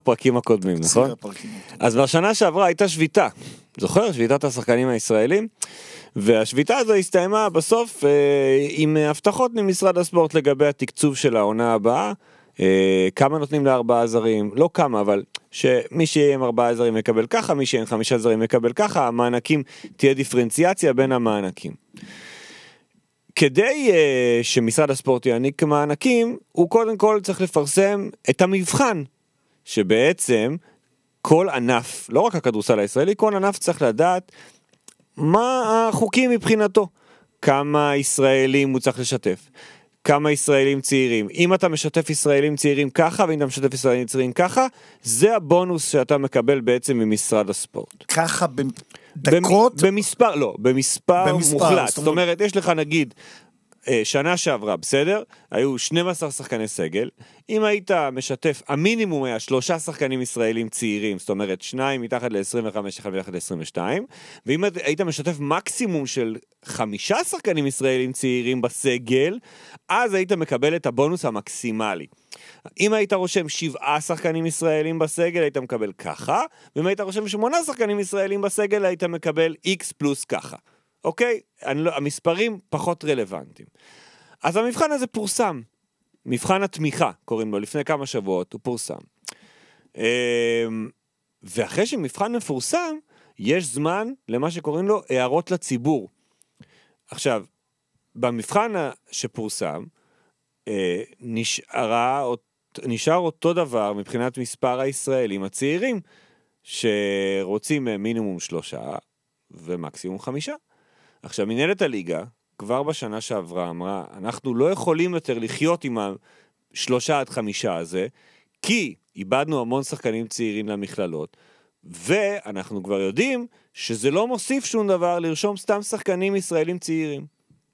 הפרקים הקודמים, נכון? אז בשנה שעברה הייתה שביתה, זוכר? שביתת השחקנים הישראלים, והשביתה הזו הסתיימה בסוף עם הבטחות ממשרד הספורט לגבי התקצוב של העונה הבאה, כמה נותנים ל4 זרים, לא כמה, אבל שמי שיהיה עם 4 זרים יקבל ככה, מי שיהיה עם 5 זרים יקבל ככה, המענקים תהיה דיפרנציאציה בין המענקים. כדי שמשרד הספורט יעניק מענקים, הוא קודם כל צריך לפרסם את המבחן, שבעצם כל ענף, לא רק הכדורסל הישראלי, כל ענף צריך לדעת מה החוקים מבחינתו, כמה ישראלים הוא צריך לשתף, כמה ישראלים צעירים. אם אתה משתף ישראלים צעירים ככה, ואם אתה משתף ישראלים צעירים ככה, זה הבונוס שאתה מקבל בעצם ממשרד הספורט. ככה בדקות? במספר, לא, במספר מוחלט. זאת אומרת, יש לך נגיד, שנה שעברה, בסדר? היו 12 שחקני סגל. אם היית משתף, המינימום היה 3 שחקנים ישראלים צעירים, זאת אומרת, 2 מתחת ל-25, 1 מתחת ל-22, ואם היית משתף מקסימום של 5 שחקנים ישראלים צעירים בסגל, אז היית מקבל את הבונוס המקסימלי. אם היית רושם 7 שחקנים ישראלים בסגל, היית מקבל ככה, ואם היית רושם 8 שחקנים ישראלים בסגל, היית מקבל X פלוס ככה. אוקיי? המספרים פחות רלוונטיים. אז המבחן הזה פורסם. מבחן התמיכה, קוראים לו, לפני כמה שבועות, הוא פורסם. ואחרי שמבחן מפורסם, יש זמן למה שקוראים לו הערות לציבור. עכשיו, במבחן שפורסם, נשאר אותו דבר מבחינת מספר הישראלים הצעירים, שרוצים מינימום 3 ומקסימום 5. עכשיו, מנהלת הליגה, כבר בשנה שעברה, אמרה, אנחנו לא יכולים יותר לחיות עם 3 עד 5 הזה, כי איבדנו המון שחקנים צעירים למכללות, ואנחנו כבר יודעים שזה לא מוסיף שום דבר לרשום סתם שחקנים ישראלים צעירים.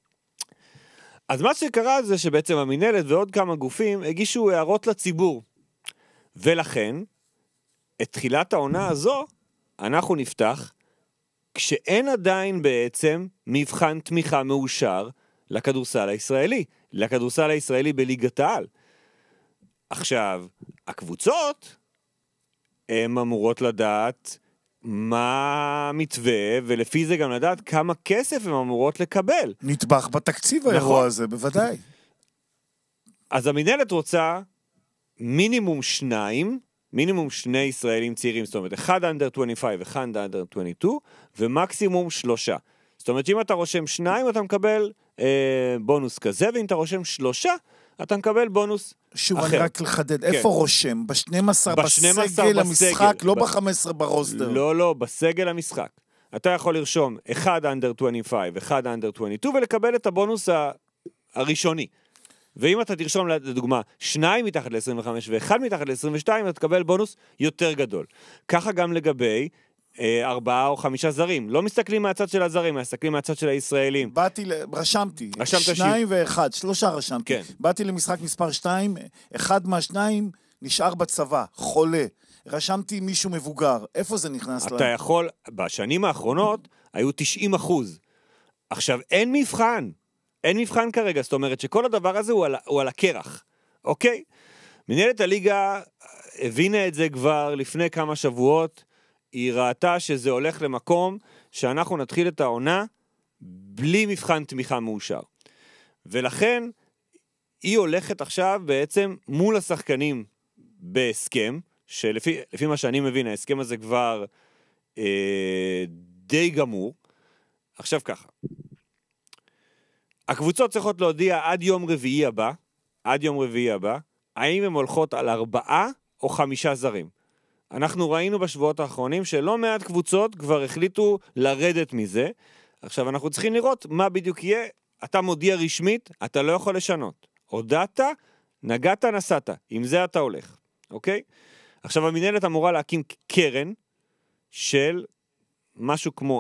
אז מה שקרה זה שבעצם המנהלת ועוד כמה גופים הגישו הערות לציבור, ולכן, את תחילת העונה הזו, אנחנו נפתח כשאין עדיין בעצם מבחן תמיכה מאושר לכדורסל הישראלי, לכדורסל הישראלי בליגת העל. עכשיו, הקבוצות הן אמורות לדעת מה המתווה, ולפי זה גם לדעת כמה כסף הן אמורות לקבל. נטבח בתקציב האירוע הזה, בוודאי. אז המנהלת רוצה מינימום 2 ישראלים צעירים, זאת אומרת, 1 under 25 ו1 under 22, ומקסימום 3. זאת אומרת, אם אתה רושם 2, אתה מקבל בונוס כזה, ואם אתה רושם 3, אתה מקבל בונוס שוב, אחר. אני רק לחדד, כן. איפה רושם? ב-12 בסגל המשחק, לא ב-15 ברוסטר. לא, בסגל המשחק. אתה יכול לרשום 1 under 25 ו1 under 22, ולקבל את הבונוס הראשוני. ואם אתה תרשום לדוגמה 2 מתחת ל-25 ו1 מתחת ל-22, אתה תקבל בונוס יותר גדול. ככה גם לגבי 4 או 5 זרים. לא מסתכלים מהצד של הזרים, מסתכלים מהצד של הישראלים. רשמתי, 2 ו1, 3 רשמתי. כן. באתי למשחק מספר 2, אחד מהשניים נשאר בצבא, חולה. רשמתי מישהו מבוגר. איפה זה נכנס להם? אתה יכול, בשנים האחרונות היו 90%. עכשיו, אין מבחן כרגע, זאת אומרת שכל הדבר הזה הוא על הקרח, אוקיי? מנהלת הליגה הבינה את זה כבר לפני כמה שבועות, היא ראתה שזה הולך למקום שאנחנו נתחיל את העונה בלי מבחן תמיכה מאושר. ולכן היא הולכת עכשיו בעצם מול השחקנים בהסכם, שלפי מה שאני מבין, ההסכם הזה כבר די גמור. עכשיו ככה. הקבוצות צריכות להודיע עד יום רביעי הבא, האם הן הולכות על 4 או 5 זרים. אנחנו ראינו בשבועות האחרונים שלא מעט קבוצות כבר החליטו לרדת מזה. עכשיו אנחנו צריכים לראות מה בדיוק יהיה. אתה מודיע רשמית, אתה לא יכול לשנות. הודעת, נגעת, נסעת. עם זה אתה הולך. אוקיי? עכשיו המנהלת אמורה להקים קרן של משהו כמו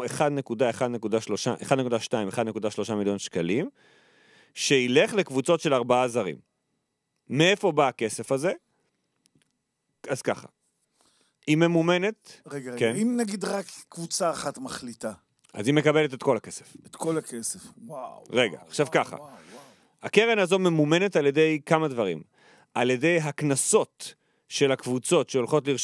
1.3 מיליון שקלים, שילך לקבוצות של 4 זרים. מאיפה בא הכסף הזה? אז ככה. היא ממומנת. רגע, כן. אם נגיד רק קבוצה אחת מחליטה. אז היא מקבלת את כל הכסף. את כל הכסף, וואו. רגע, עכשיו ככה. הקרן הזו ממומנת על ידי כמה דברים. על ידי הכנסות של הקבוצות שהולכות לרשום